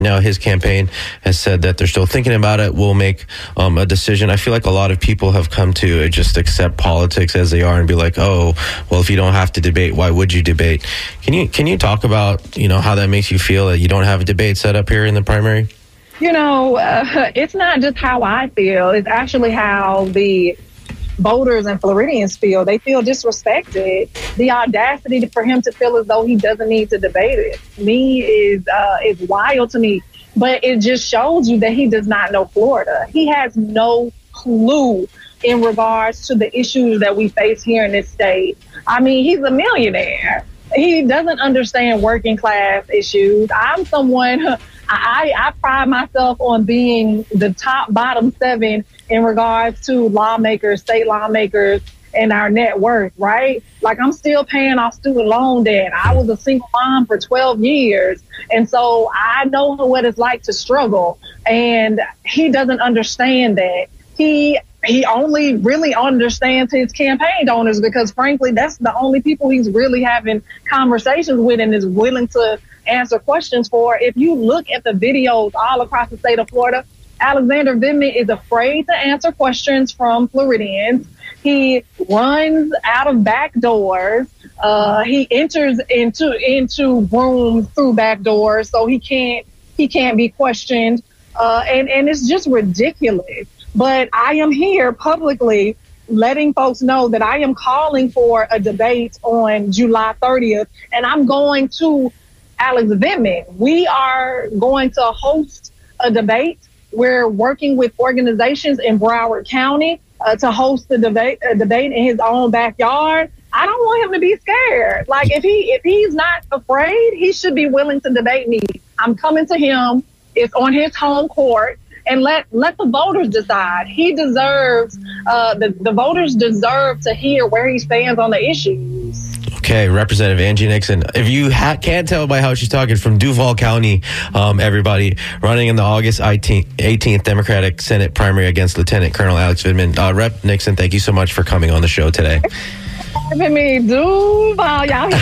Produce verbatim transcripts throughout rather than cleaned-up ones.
Now his campaign has said that they're still thinking about it. We'll make um, a decision. I feel like a lot of people have come to just accept politics as they are and be like, oh, well, if you don't have to debate, why would you debate? Can you can you talk about, you know, how that makes you feel that you don't have a debate set up here in the primary? You know, uh, it's not just how I feel. It's actually how the voters and Floridians feel. They feel disrespected. The audacity for him to feel as though he doesn't need to debate it, me, is uh, is wild to me. But it just shows you that he does not know Florida. He has no clue in regards to the issues that we face here in this state. I mean, he's a millionaire. He doesn't understand working class issues. I'm someone, I, I pride myself on being the top bottom seven in regards to lawmakers, state lawmakers, and our net worth, right? Like, I'm still paying off student loan debt. I was a single mom for twelve years. And so I know what it's like to struggle. And he doesn't understand that. He he only really understands his campaign donors because, frankly, that's the only people he's really having conversations with and is willing to answer questions for. If you look at the videos all across the state of Florida, Alexander Vindman is afraid to answer questions from Floridians. He runs out of back doors. Uh, he enters into into rooms through back doors, so he can't he can't be questioned. Uh, and and it's just ridiculous. But I am here publicly letting folks know that I am calling for a debate on July thirtieth, and I'm going to Alex Vindman. We are going to host a debate. We're working with organizations in Broward County uh, to host the debate, a debate in his own backyard. I don't want him to be scared. Like, if he if he's not afraid, he should be willing to debate me. I'm coming to him. It's on his home court, and let let the voters decide. He deserves uh, the the voters deserve to hear where he stands on the issues. Okay, Representative Angie Nixon. If you ha- can't tell by how she's talking, from Duval County, um, everybody, running in the August eighteenth Democratic Senate primary against Lieutenant Colonel Alex Vindman. Uh, Rep Nixon, thank you so much for coming on the show today. Having me, Duval, y'all.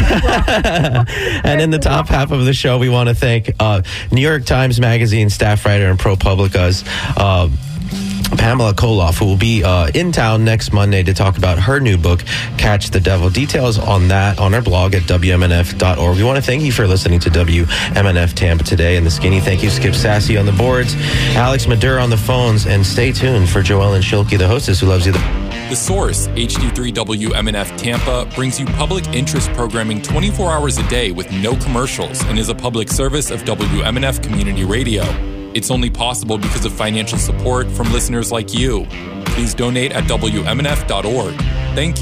And in the top half of the show, we want to thank uh, New York Times Magazine staff writer and ProPublica's uh, Pamela Koloff, who will be uh, in town next Monday to talk about her new book, Catch the Devil. Details on that on our blog at W M N F dot org. We want to thank you for listening to W M N F Tampa today. And the Skinny, thank you, Skip Sassy on the boards, Alex Madura on the phones, and stay tuned for Joellen Schilke, the hostess who loves you. The Source, H D three W M N F Tampa, brings you public interest programming twenty-four hours a day with no commercials and is a public service of W M N F Community Radio. It's only possible because of financial support from listeners like you. Please donate at W M N F dot org. Thank you.